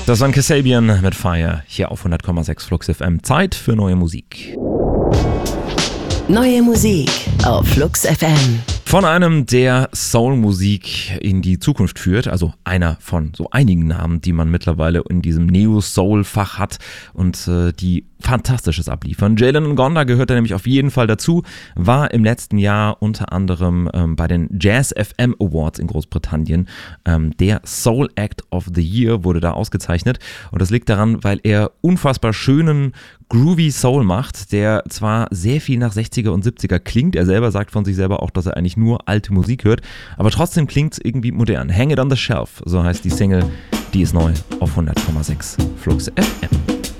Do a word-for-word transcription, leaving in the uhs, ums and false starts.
Das war Kasabian mit Fire hier auf hundert Komma sechs Flux F M. Zeit für neue Musik. Neue Musik auf Flux F M. Von einem, der Soul-Musik in die Zukunft führt, also einer von so einigen Namen, die man mittlerweile in diesem Neo-Soul-Fach hat und äh, die Fantastisches abliefern. Jalen Ngonda gehört da nämlich auf jeden Fall dazu, war im letzten Jahr unter anderem ähm, bei den Jazz F M Awards in Großbritannien ähm, der Soul Act of the Year, wurde da ausgezeichnet, und das liegt daran, weil er unfassbar schönen Groovy Soul macht, der zwar sehr viel nach sechziger und siebziger klingt, er selber sagt von sich selber auch, dass er eigentlich nur alte Musik hört, aber trotzdem klingt es irgendwie modern. Hang It on the Shelf, so heißt die Single, die ist neu auf hundert Komma sechs Flux F M.